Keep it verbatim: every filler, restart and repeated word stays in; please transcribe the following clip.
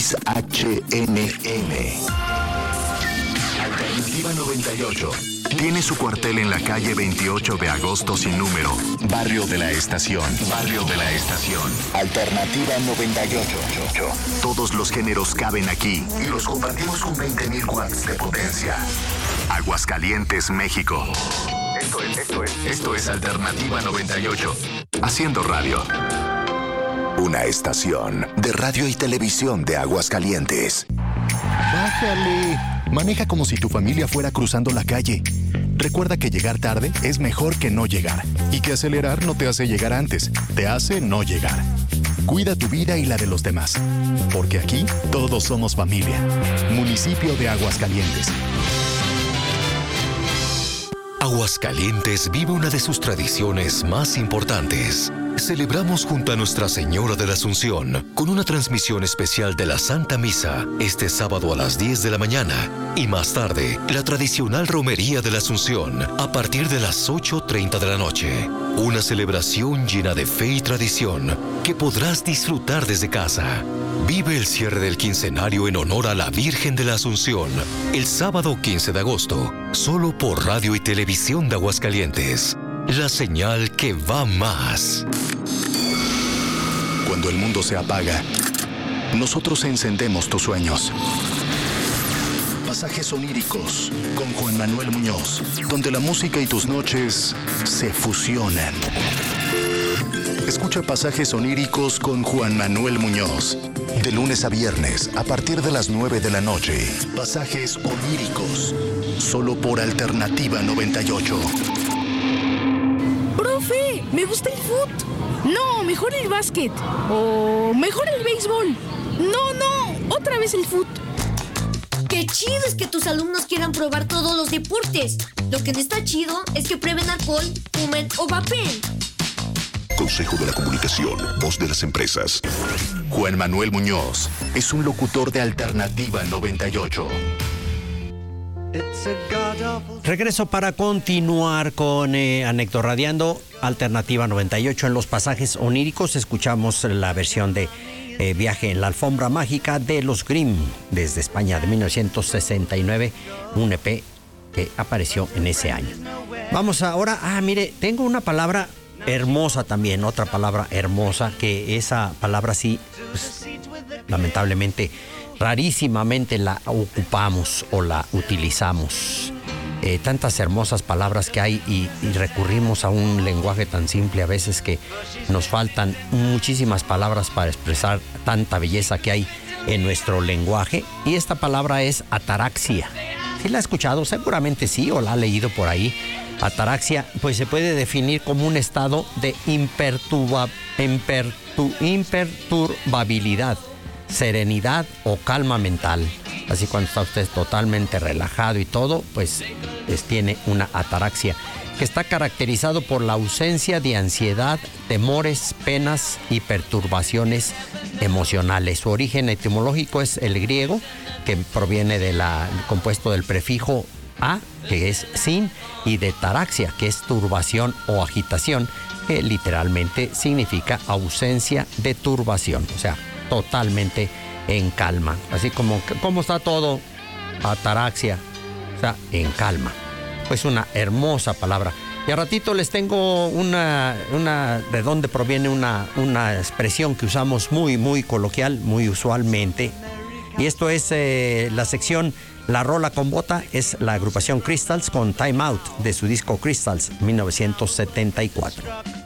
X H N M. Alternativa noventa y ocho. Tiene su cuartel en la calle veintiocho de agosto sin número. Barrio de la Estación. Barrio de la Estación. Alternativa noventa y ocho. Todos los géneros caben aquí y los compartimos con veinte mil watts de potencia. Aguascalientes, México. Esto es, esto es, esto es Alternativa noventa y ocho. Haciendo radio. Una estación de radio y televisión de Aguascalientes. Bájale. Maneja como si tu familia fuera cruzando la calle. Recuerda que llegar tarde es mejor que no llegar. Y que acelerar no te hace llegar antes, te hace no llegar. Cuida tu vida y la de los demás. Porque aquí todos somos familia. Municipio de Aguascalientes. Aguascalientes vive una de sus tradiciones más importantes. Celebramos junto a Nuestra Señora de la Asunción con una transmisión especial de la Santa Misa este sábado a las diez de la mañana y más tarde la tradicional Romería de la Asunción a partir de las ocho treinta de la noche. Una celebración llena de fe y tradición que podrás disfrutar desde casa. Vive el cierre del quincenario en honor a la Virgen de la Asunción el sábado quince de agosto, solo por Radio y Televisión de Aguascalientes. La señal que va más. Cuando el mundo se apaga, nosotros encendemos tus sueños. Pasajes oníricos con Juan Manuel Muñoz, donde la música y tus noches se fusionan. Escucha Pasajes oníricos con Juan Manuel Muñoz. De lunes a viernes, a partir de las nueve de la noche. Pasajes oníricos, solo por Alternativa noventa y ocho. ¡Profe! ¡Me gusta el fut! No, mejor el básquet. O mejor el béisbol. No, no, otra vez el fut. ¡Qué chido es que tus alumnos quieran probar todos los deportes! Lo que no está chido es que prueben alcohol, fumen o vapeen. Consejo de la Comunicación, voz de las empresas. Juan Manuel Muñoz es un locutor de Alternativa noventa y ocho. Regreso para continuar con eh, Anecdoradiando, Alternativa noventa y ocho. En los pasajes oníricos escuchamos la versión de eh, Viaje en la Alfombra Mágica de los Grimm, desde España, de mil novecientos sesenta y nueve, un E P que apareció en ese año. Vamos ahora, ah, mire, tengo una palabra hermosa también, otra palabra hermosa, que esa palabra sí, pues, lamentablemente, rarísimamente la ocupamos o la utilizamos. Eh, tantas hermosas palabras que hay y, y recurrimos a un lenguaje tan simple a veces que nos faltan muchísimas palabras para expresar tanta belleza que hay en nuestro lenguaje. Y esta palabra es ataraxia. ¿Sí la ha escuchado? Seguramente sí, o la ha leído por ahí. Ataraxia, pues se puede definir como un estado de imperturba, impertu, imperturbabilidad, serenidad o calma mental. Así cuando está usted totalmente relajado y todo, pues, pues tiene una ataraxia, que está caracterizado por la ausencia de ansiedad, temores, penas y perturbaciones emocionales. Su origen etimológico es el griego, que proviene del compuesto del prefijo a, que es sin, y de taraxia, que es turbación o agitación, que literalmente significa ausencia de turbación, o sea, totalmente en calma. Así como, ¿cómo está todo? Ataraxia, o sea, en calma. Pues una hermosa palabra. Y a ratito les tengo una, una de dónde proviene una, una expresión que usamos muy, muy coloquial, muy usualmente. Y esto es eh, la sección La Rola con Bota, es la agrupación Crystals con Time Out de su disco Crystals mil novecientos setenta y cuatro.